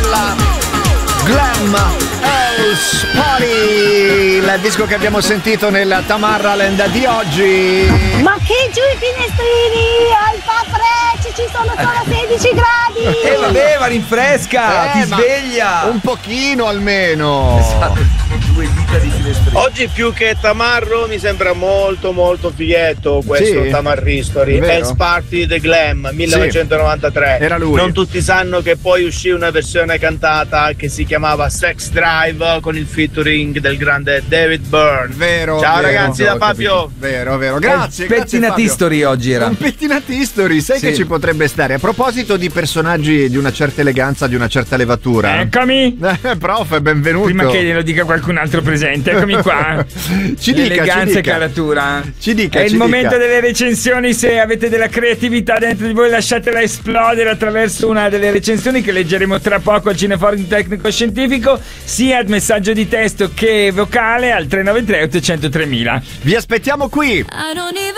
della Glam House Party, il disco che abbiamo sentito nel Tamarraland di oggi. Ma che giù i finestrini, Alfa Fresh, ci sono solo 16 gradi. Vabbè, ma rinfresca, ti sveglia. Un pochino almeno. Esatto. Due dita di finestrini. Oggi più che tamarro mi sembra molto molto fighetto questo Tamarristory. Dance Party The Glam 1993. Era lui. Non tutti sanno che poi uscì una versione cantata che si chiamava Sex Drive con il featuring del grande David Byrne. Vero. Ciao vero, ragazzi da Fabio. Vero. Grazie. Pettinat History oggi era. Un Pettinat History, sai che ci potrebbe stare. A proposito di personaggi di una certa eleganza, di una certa levatura. Eccomi. Prof, benvenuto. Prima che glielo dica qualcun altro presente, eccomi qua. Eleganza e caratura. Ci dica. È il momento delle recensioni. Se avete della creatività dentro di voi, lasciatela esplodere attraverso una delle recensioni che leggeremo tra poco al Cineforum Tecnico Scientifico, sia messaggio di testo che vocale al 393 800 3000. Vi aspettiamo qui.